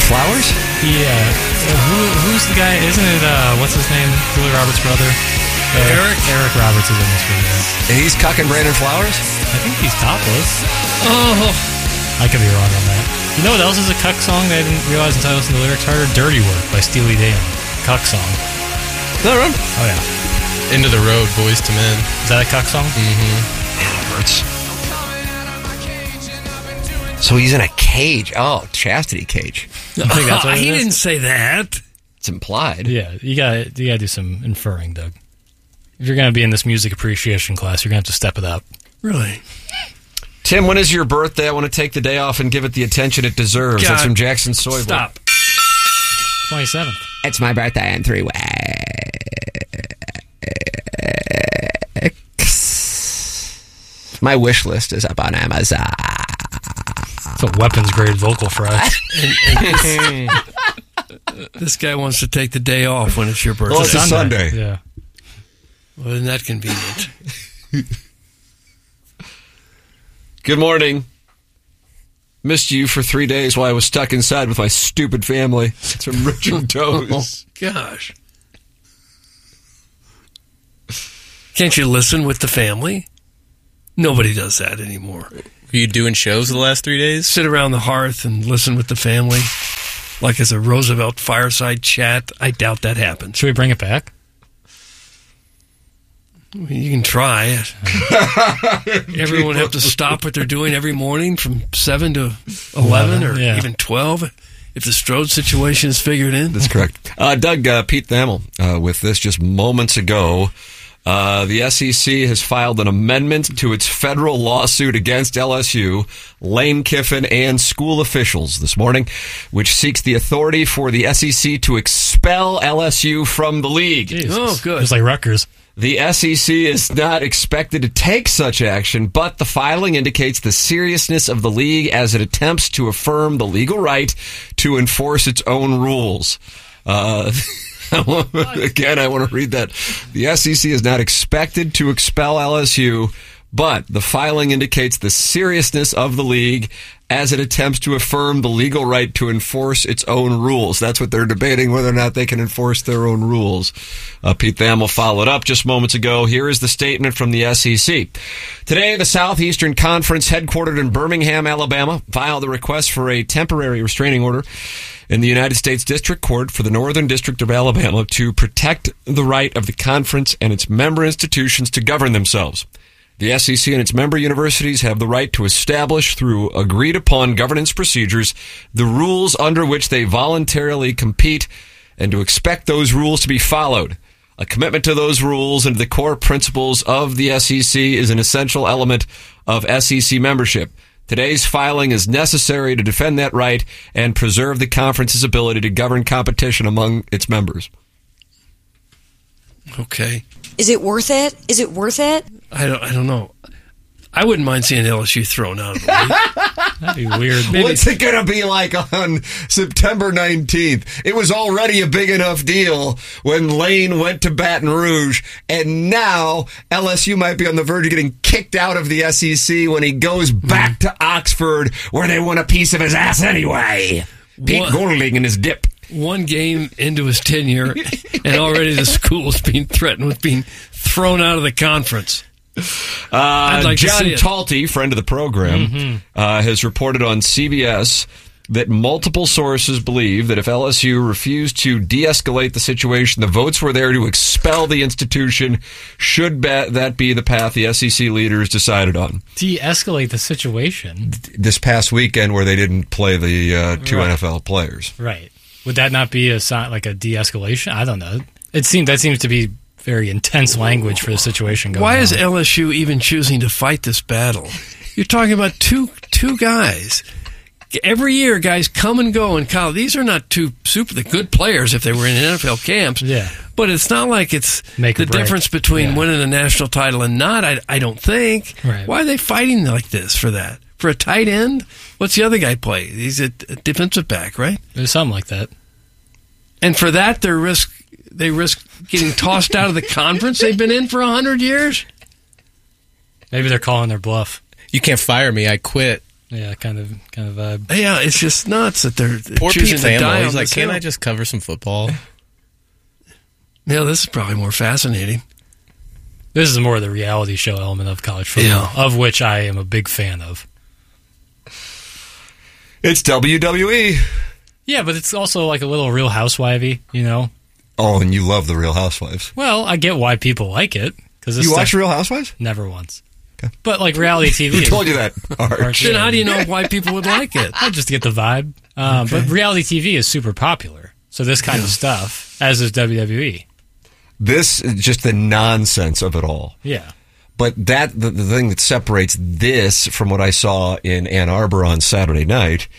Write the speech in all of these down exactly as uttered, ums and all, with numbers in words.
Flowers? Yeah. Who, who's the guy? Isn't it, uh, what's his name? Julia Roberts' brother? Uh, Eric? Eric Roberts is in this video. He's cucking Brandon Flowers? I think he's topless. Oh. I could be wrong on that. You know what else is a cuck song that I didn't realize until I listened to the lyrics harder? Dirty Work by Steely Dan. Cuck song. Is that right? Oh, yeah. Into the Road, Boys to Men. Is that a cuck song? Mm-hmm. Man, it hurts. So he's in a cage. Oh, chastity cage. I think that's what it He is. didn't say that. It's implied. Yeah, you got you got to do some inferring, Doug. If you're going to be in this music appreciation class, you're going to have to step it up. Really? Tim, when is your birthday? I want to take the day off and give it the attention it deserves. God, That's from Jackson Soyboy. Stop. twenty-seventh. It's my birthday in three weeks. My wish list is up on Amazon. It's a weapons-grade vocal fry. and, and this guy wants to take the day off when it's your birthday. Well, it's a Sunday. Yeah. Well, isn't that convenient? Good morning. Missed you for three days while I was stuck inside with my stupid family. It's from Richard Toes. Gosh. Can't you listen with the family? Nobody does that anymore. Were you doing shows the last three days? Sit around the hearth and listen with the family, like as a Roosevelt fireside chat. I doubt that happens. Should we bring it back? I mean, you can try it. Everyone have to stop what they're doing every morning from seven to eleven, or yeah. even twelve, if the Strode situation is figured in. That's correct. Uh, Doug, uh, Pete Thamel uh, with this just moments ago. Uh, the S E C has filed an amendment to its federal lawsuit against L S U, Lane Kiffin, and school officials this morning, which seeks the authority for the S E C to expel L S U from the league. Jesus. Oh, good. Just like Rutgers. The S E C is not expected to take such action, but the filing indicates the seriousness of the league as it attempts to affirm the legal right to enforce its own rules. Uh, again, I want to read that. The S E C is not expected to expel L S U, but the filing indicates the seriousness of the league as it attempts to affirm the legal right to enforce its own rules. That's what they're debating, whether or not they can enforce their own rules. Uh, Pete Thamel followed up just moments ago. Here is the statement from the S E C. Today, the Southeastern Conference, headquartered in Birmingham, Alabama, filed a request for a temporary restraining order in the United States District Court for the Northern District of Alabama to protect the right of the conference and its member institutions to govern themselves. The S E C and its member universities have the right to establish, through agreed-upon governance procedures, the rules under which they voluntarily compete and to expect those rules to be followed. A commitment to those rules and to the core principles of the S E C is an essential element of S E C membership. Today's filing is necessary to defend that right and preserve the conference's ability to govern competition among its members. Okay. Is it worth it? Is it worth it? I don't. I don't know. I wouldn't mind seeing L S U thrown out of the league. That'd be weird. Maybe- What's it going to be like on September nineteenth? It was already a big enough deal when Lane went to Baton Rouge, and now L S U might be on the verge of getting kicked out of the S E C when he goes back to Oxford, where they want a piece of his ass anyway. Pete What? Golding and his dip. One game into his tenure, and already the school's being threatened with being thrown out of the conference. Uh, like to John see it. Talty, friend of the program, Mm-hmm. uh, has reported on C B S that multiple sources believe that if L S U refused to de-escalate the situation, the votes were there to expel the institution, should be- that be the path the S E C leaders decided on. De-escalate the situation. This past weekend where they didn't play the uh, two Right. N F L players. Right. Would that not be a sign, like a de-escalation? I don't know. It seems that seems to be very intense language for the situation going Why on. is L S U even choosing to fight this battle? You're talking about two two guys. Every year, guys come and go in college. These are not two super the good players if they were in N F L camps. Yeah. But it's not like it's Make or the break. difference between Yeah. winning a national title and not. I, I don't think. Right. Why are they fighting like this for that? For a tight end? What's the other guy play? He's a, a defensive back, right? There's something like that. And for that, they risk they risk getting tossed out of the conference they've been in for a hundred years. Maybe they're calling their bluff. You can't fire me. I quit Yeah, kind of, kind of vibe. Yeah, it's just nuts that they're Poor choosing Pete to die Thamel. on He's like, this can't hill. I just cover some football? Yeah, this is probably more fascinating. This is more the reality show element of college football, Yeah. of which I am a big fan of. It's W W E. Yeah, but it's also like a little Real Housewivey, you know? Oh, and you love the Real Housewives. Well, I get why people like it. Cause You watch Real Housewives? Never once. Okay. But like reality T V. Who is- told you that, Arch? Then how do you know why people would like it? I just get the vibe. Um, Okay. But reality T V is super popular. So this kind of stuff, as is W W E. This is just the nonsense of it all. Yeah. But that the, the thing that separates this from what I saw in Ann Arbor on Saturday night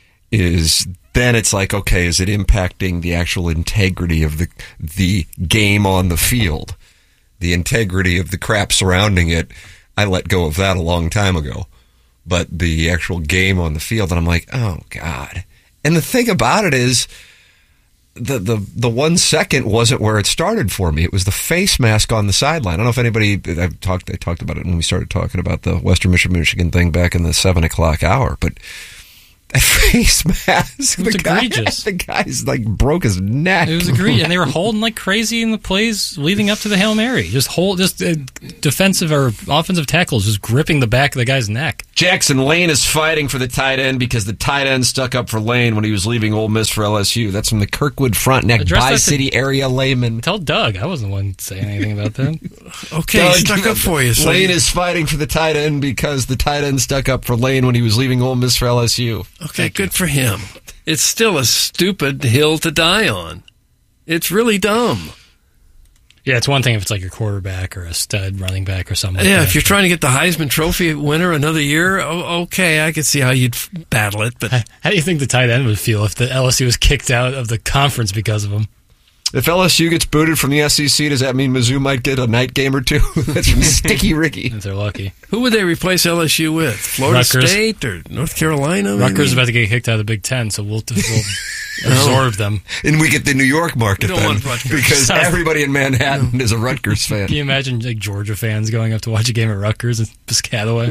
is then it's like, okay, is it impacting the actual integrity of the the game on the field? The integrity of the crap surrounding it, I let go of that a long time ago. But the actual game on the field, and I'm like, oh, God. And the thing about it is, the, the the one second wasn't where it started for me. It was the face mask on the sideline. I don't know if anybody, I've talked, I talked about it when we started talking about the Western Michigan, Michigan thing back in the seven o'clock hour, but that face mask, It was the guy, egregious. the guy's like broke his neck. It was egregious. And they were holding like crazy in the plays leading up to the Hail Mary. Just hold, just uh, defensive or offensive tackles, just gripping the back of the guy's neck. Jackson Lane is fighting for the tight end because the tight end stuck up for Lane when he was leaving Ole Miss for L S U. That's from the Kirkwood Frontenac Address that to- Bi-City area layman. Tell Doug. I wasn't the one saying anything about that. Okay, Doug, stuck up for you. So Lane is fighting for the tight end because the tight end stuck up for Lane when he was leaving Ole Miss for L S U. okay, good for him. It's still a stupid hill to die on. It's really dumb. Yeah, it's one thing if it's like your quarterback or a stud running back or something like Yeah, that. if you're trying to get the Heisman Trophy winner another year, oh, okay, I could see how you'd f- battle it. But How do you think the tight end would feel if the L S U was kicked out of the conference because of him? If L S U gets booted from the S E C, does that mean Mizzou might get a night game or two? That's from Sticky Ricky. If they're lucky. who would they replace L S U with? Florida Rutgers. State or North Carolina? Rutgers is maybe? about to get kicked out of the Big Ten, so we'll, we'll absorb them. And we get the New York market We don't then, want Rutgers. because everybody in Manhattan is a Rutgers fan. Can you imagine like Georgia fans going up to watch a game at Rutgers in Piscataway?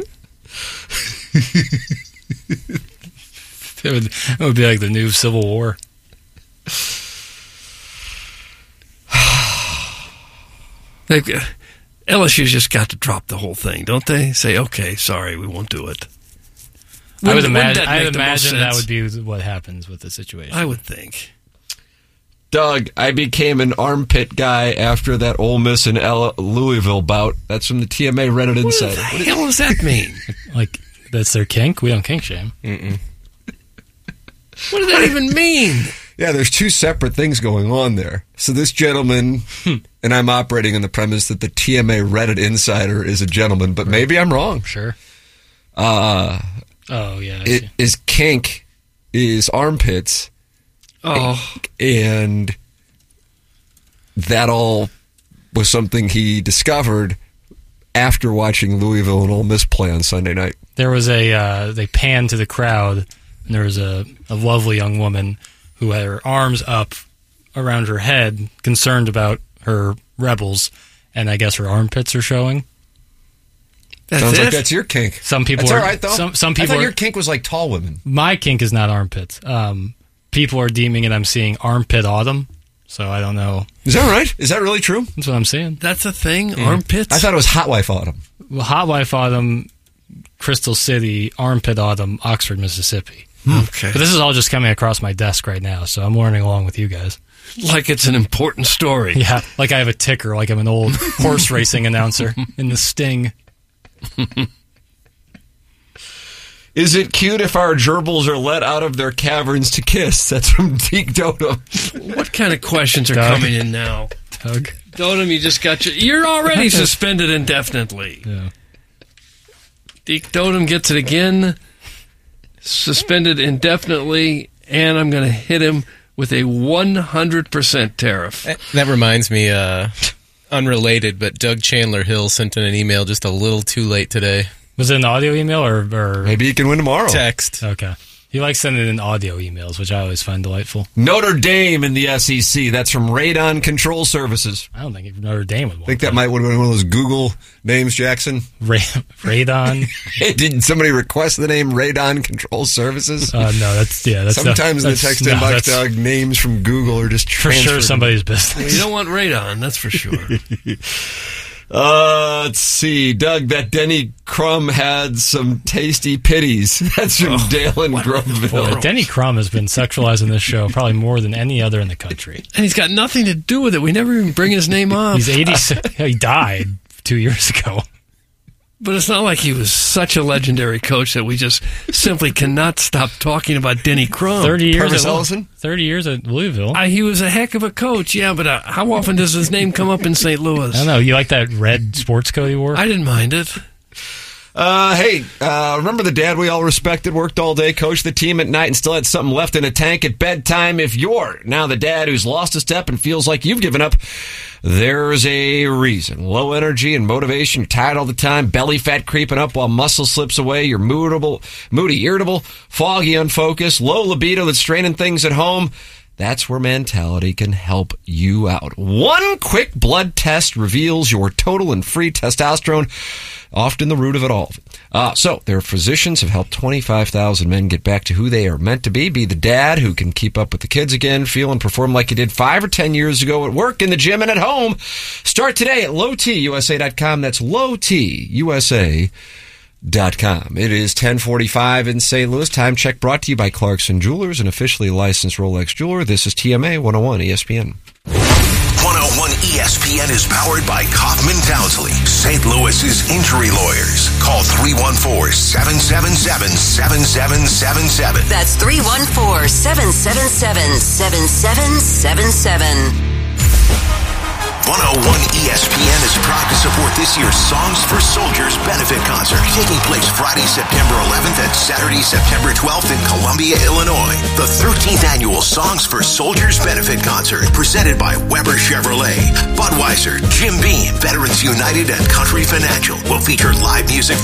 it, would, it would be like the new Civil War. They've got- L S U's just got to drop the whole thing, don't they? Say, okay, sorry, we won't do it. I would Wouldn't- wouldn't imagine, that I make would the most imagine that sense? would be what happens with the situation. I would think. Doug, I became an armpit guy after that Ole Miss and L- Louisville bout. That's from the T M A Reddit What Insider. the hell does that mean? Like, that's their kink? We don't kink shame. What does that even mean? Yeah, there's two separate things going on there. So this gentleman, and I'm operating on the premise that the T M A Reddit Insider is a gentleman, but maybe I'm wrong. Sure. Uh, Oh, yeah. I it see. is kink, is armpits, Oh, and that all was something he discovered after watching Louisville and Ole Miss play on Sunday night. There was a, uh, they panned to the crowd, and there was a, a lovely young woman who had her arms up around her head, concerned about her rebels, and I guess her armpits are showing. that's Sounds it? like that's your kink. Some people That's are, all right, though. Some, some I people thought are, your kink was like tall women. my kink is not armpits. Um, people are deeming it, I'm seeing armpit autumn, so I don't know. Is that right? Is that really true? That's what I'm seeing. That's a thing? Armpits? I thought it was Hot Wife Autumn. Well, Hot Wife Autumn, Crystal City, Armpit Autumn, Oxford, Mississippi. Okay. But this is all just coming across my desk right now, so I'm learning along with you guys. Like it's an important story. Yeah, like I have a ticker, like I'm an old horse racing announcer in the Sting. Is it cute if our gerbils are let out of their caverns to kiss? That's from Deke Dotem. What kind of questions are Doug. coming in now? Doug. Dotem, you just got your... You're already suspended indefinitely. Yeah. Deke Dotem gets it again. Suspended indefinitely. And I'm going to hit him with a one hundred percent tariff. That, that reminds me, uh, unrelated, but Doug Chandler Hill sent in an email just a little too late today. Was it an audio email or, or Maybe you can win tomorrow. Text. okay? He likes sending in audio emails, which I always find delightful. Notre Dame in the S E C. That's from Radon Control Services. I don't think Notre Dame would want I think that might have been one of those Google names, Jackson. Ra- Radon? Hey, did somebody request the name Radon Control Services? Uh, no, that's, yeah. That's Sometimes no, in the that's, text no, inbox, that's Doug, names from Google are just for transferred. sure somebody's business. Well, you don't want radon, that's for sure. Uh, let's see. Doug, that Denny Crum had some tasty pitties. That's from Oh, Dale in Groveville. Boy, Denny Crum has been sexualized in this show probably more than any other in the country. And he's got nothing to do with it. We never even bring his name up. He's eighty-six. He died two years ago. But it's not like he was such a legendary coach that we just simply cannot stop talking about Denny Crum. Thirty years Purvis at Ellison? Thirty years at Louisville. I, I, he was a heck of a coach, yeah, but uh, how often does his name come up in Saint Louis? don't know. You like that red sports coat he wore? I didn't mind it. Uh, hey, uh, remember the dad we all respected, worked all day, coached the team at night, and still had something left in a tank at bedtime? If you're now the dad who's lost a step and feels like you've given up, there's a reason. Low energy and motivation, you're tired all the time, belly fat creeping up while muscle slips away, you're moodable, moody, irritable, foggy, unfocused, low libido that's straining things at home. That's where Mentality can help you out. One quick blood test reveals your total and free testosterone, often the root of it all. Uh, so, their physicians have helped twenty-five thousand men get back to who they are meant to be. Be the dad who can keep up with the kids again, feel and perform like you did five or ten years ago at work, in the gym, and at home. Start today at low t u s a dot com. That's low t u s a dot com. It is ten forty-five in Saint Louis. Time check brought to you by Clarkson Jewelers, an officially licensed Rolex jeweler. This is T M A one oh one E S P N. one oh one E S P N is powered by Kaufman Townsley, Saint Louis's injury lawyers. Call three one four, seven seven seven, seven seven seven seven. That's three one four, seven seven seven, seven seven seven seven. one oh one E S P N is proud to support this year's Songs for Soldiers benefit concert, taking place Friday, September eleventh and Saturday, September twelfth in Columbia, Illinois. The thirteenth annual Songs for Soldiers benefit concert, presented by Weber Chevrolet, Budweiser, Jim Beam, Veterans United, and Country Financial, will feature live music